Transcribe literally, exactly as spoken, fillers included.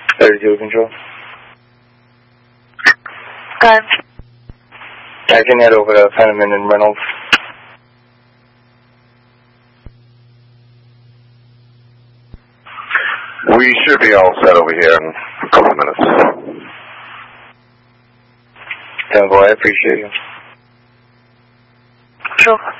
thirty-two control. Good. I can head over to Penniman and Reynolds. We should be all set over here in a couple of minutes. ten four, I appreciate you. Sure.